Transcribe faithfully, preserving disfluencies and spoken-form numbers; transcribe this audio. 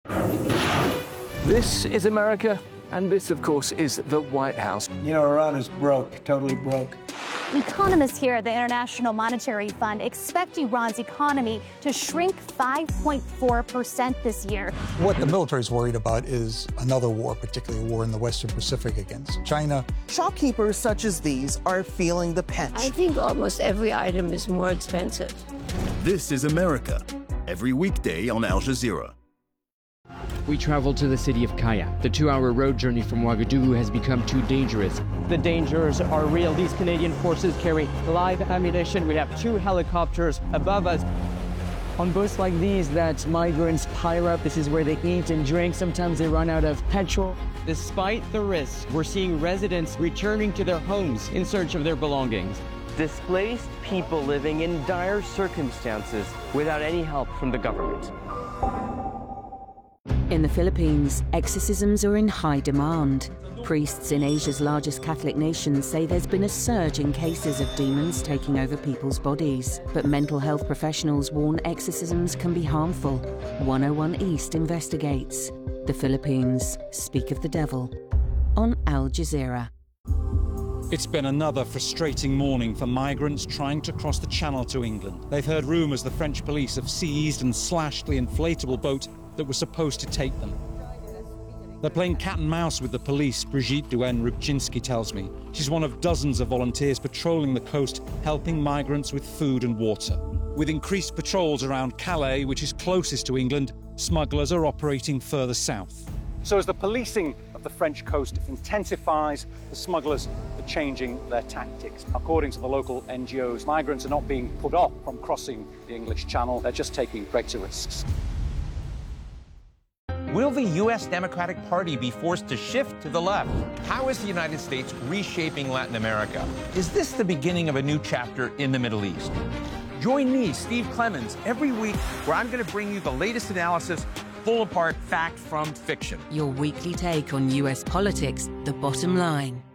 This is America, and this, of course, is the White House. You know, Iran is broke, totally broke. Economists here at the International Monetary Fund expect Iran's economy to shrink five point four percent this year. What the military is worried about is another war, particularly a war in the Western Pacific against China. Shopkeepers such as these are feeling the pinch. I think almost every item is more expensive. This is America, every weekday on Al Jazeera. We traveled to the city of Kaya. The two-hour road journey from Ouagadougou has become too dangerous. The dangers are real. These Canadian forces carry live ammunition. We have two helicopters above us. On boats like these that migrants pile up, this is where they eat and drink. Sometimes they run out of petrol. Despite the risks, we're seeing residents returning to their homes in search of their belongings. Displaced people living in dire circumstances without any help from the government. In the Philippines, exorcisms are in high demand. Priests in Asia's largest Catholic nation say there's been a surge in cases of demons taking over people's bodies. But mental health professionals warn exorcisms can be harmful. one oh one East investigates. The Philippines, speak of the devil. On Al Jazeera. It's been another frustrating morning for migrants trying to cross the Channel to England. They've heard rumours the French police have seized and slashed the inflatable boat that was supposed to take them. They're playing cat and mouse with the police, Brigitte Duene-Rubczynski tells me. She's one of dozens of volunteers patrolling the coast, helping migrants with food and water. With increased patrols around Calais, which is closest to England, smugglers are operating further south. So as the policing of the French coast intensifies, the smugglers are changing their tactics. According to the local N G Os, migrants are not being put off from crossing the English Channel, they're just taking greater risks. Will the U S Democratic Party be forced to shift to the left? How is the United States reshaping Latin America? Is this the beginning of a new chapter in the Middle East? Join me, Steve Clemons, every week where I'm going to bring you the latest analysis, pull apart fact from fiction. Your weekly take on U S politics, The Bottom Line.